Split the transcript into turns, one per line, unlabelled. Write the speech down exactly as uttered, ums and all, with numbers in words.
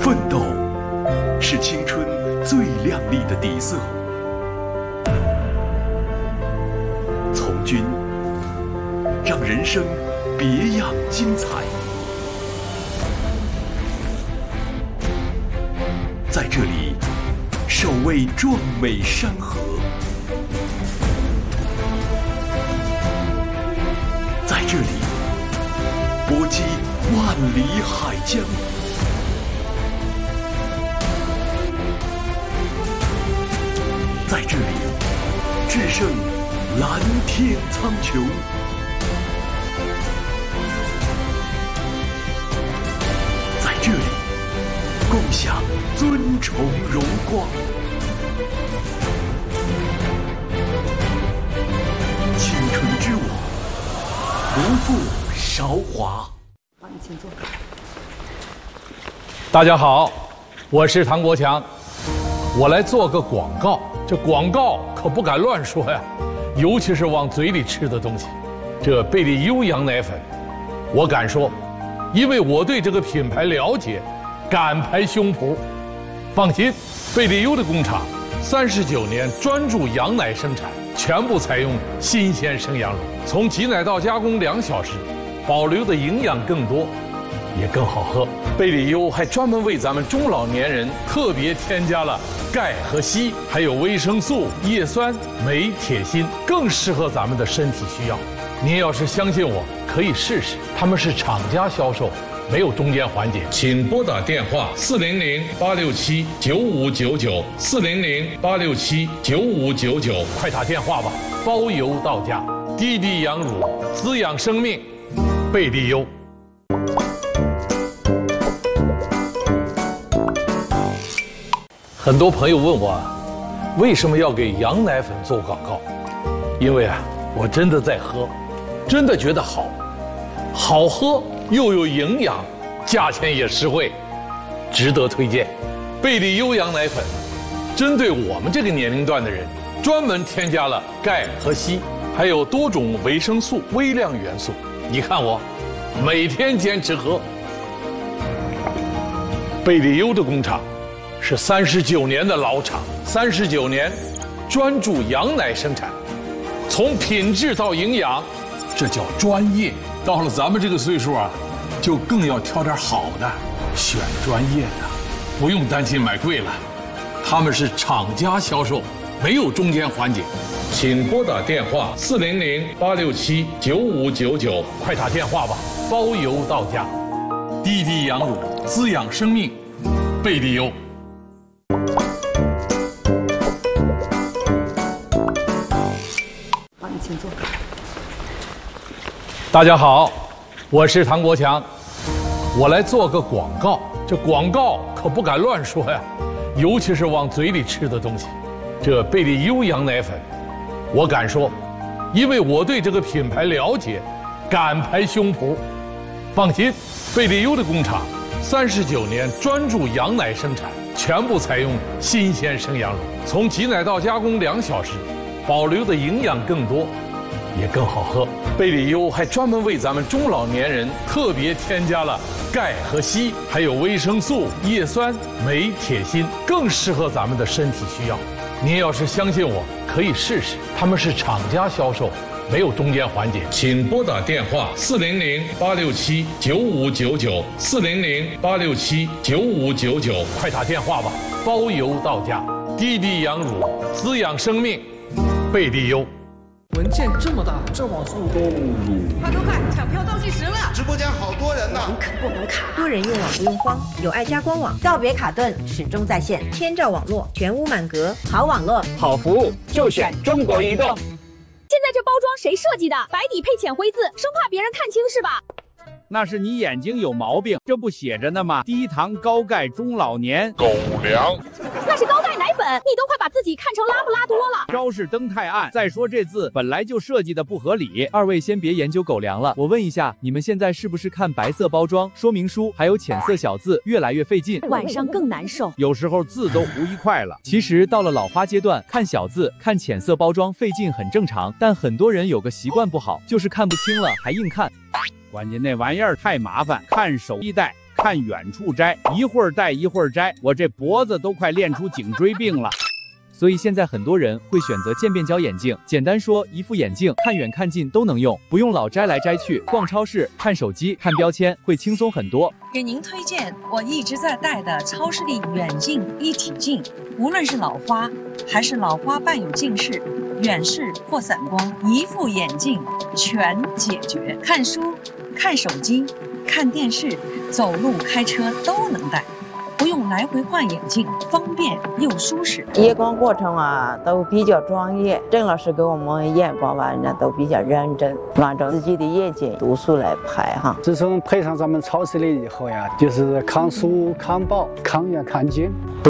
奋斗是青春最亮丽的底色。从军让人生别样精彩。在这里，守卫壮美山河；在这里，搏击万里海疆；在这里，制胜蓝天苍穹；在这里，共享尊崇荣光。青春之舞，不负韶华。
好，你请坐。
大家好，我是唐国强，我来做个广告。这广告可不敢乱说呀，尤其是往嘴里吃的东西。这贝利优羊奶粉，我敢说，因为我对这个品牌了解，敢拍胸脯。放心，贝利优的工厂三十九年专注羊奶生产，全部采用新鲜生羊乳，从挤奶到加工两小时，保留的营养更多，也更好喝。贝利优还专门为咱们中老年人特别添加了钙和硒，还有维生素、叶酸、镁、铁、锌，更适合咱们的身体需要。您要是相信我，可以试试。他们是厂家销售，没有中间环节。请拨打电话四零零八六七九五九九四零零八六七九五九九，快打电话吧，包邮到家。滴滴羊乳，滋养生命，贝利优。很多朋友问我，为什么要给羊奶粉做广告？因为啊，我真的在喝，真的觉得好，好喝又有营养，价钱也实惠，值得推荐。贝利优羊奶粉，针对我们这个年龄段的人，专门添加了钙和硒，还有多种维生素、微量元素。你看我，每天坚持喝。贝利优的工厂是三十九年的老厂，三十九年专注羊奶生产，从品质到营养，这叫专业。到了咱们这个岁数啊，就更要挑点好的，选专业的，不用担心买贵了。他们是厂家销售，没有中间环节。请拨打电话四零零八六七九五九九，快打电话吧，包邮到家。滴滴羊乳，滋养生命，贝利优。
好，你请坐。
大家好，我是唐国强，我来做个广告。这广告可不敢乱说呀，尤其是往嘴里吃的东西。这贝利优羊奶粉，我敢说，因为我对这个品牌了解，敢拍胸脯。放心，贝利优的工厂三十九年专注羊奶生产，全部采用新鲜生羊乳，从挤奶到加工两小时，保留的营养更多，也更好喝。贝利优还专门为咱们中老年人特别添加了钙和硒，还有维生素、叶酸、镁、铁、锌，更适合咱们的身体需要。您要是相信我，可以试试。他们是厂家销售，没有中间环节。请拨打电话四零零八六七九五九九四零零八六七九五九九，快打电话吧，包邮到家。滴滴羊乳，滋养生命，贝利优。
文件这么大，这网速都
快快快，抢票倒计时了！
直播间好多人呢，
可不能卡。
多人用网不用慌，有爱家官网，告别卡顿，始终在线，千兆网络，全屋满格，好网络，
好服务，就选中国移动。
现在这包装谁设计的？白底配浅灰字，生怕别人看清是吧？
那是你眼睛有毛病，这不写着呢吗？低糖高钙中老年
狗粮。
那是高钙奶粉，你都快把自己看成拉布拉多了。
招式灯太暗，再说这字本来就设计的不合理。二位先别研究狗粮了，我问一下，你们现在是不是看白色包装说明书还有浅色小字越来越费劲，
晚上更难受，
有时候字都糊一块了。其实到了老花阶段，看小字看浅色包装费劲很正常，但很多人有个习惯不好，就是看不清了还硬看。关键那玩意儿太麻烦，看手一带
看远处摘，一会儿戴一会儿摘，我这脖子都快练出颈椎病了。
所以现在很多人会选择渐变焦眼镜。简单说，一副眼镜看远看近都能用，不用老摘来摘去。逛超市、看手机、看标签会轻松很多。
给您推荐我一直在戴的超视力远近一体镜，无论是老花还是老花伴有近视、远视或散光，一副眼镜全解决。看书、看手机、看电视、走路、开车都能戴。不用来回换眼镜，方便又舒适。
验光过程啊都比较专业，郑老师给我们验光完呢都比较认真，按照自己的眼睛度数来排哈。
自从配上咱们超视力以后呀，就是看书、看报、看远看近。